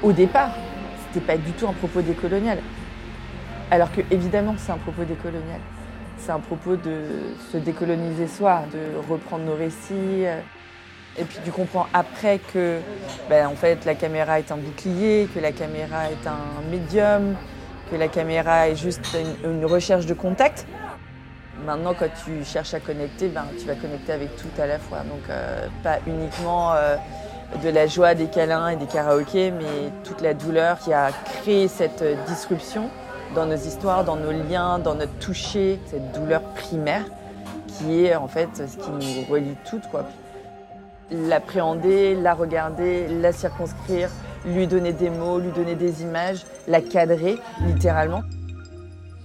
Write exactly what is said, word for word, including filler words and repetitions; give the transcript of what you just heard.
Au départ, c'était pas du tout un propos décolonial. Alors que, évidemment, c'est un propos décolonial. C'est un propos de se décoloniser soi, de reprendre nos récits. Et puis tu comprends après que ben, en fait, la caméra est un bouclier, que la caméra est un médium, que la caméra est juste une, une recherche de contact. Maintenant, quand tu cherches à connecter, ben, tu vas connecter avec tout à la fois. Donc euh, pas uniquement euh, de la joie, des câlins et des karaokés, mais toute la douleur qui a créé cette disruption dans nos histoires, dans nos liens, dans notre toucher, cette douleur primaire qui est en fait ce qui nous relie toutes, quoi. L'appréhender, la regarder, la circonscrire, lui donner des mots, lui donner des images, la cadrer littéralement.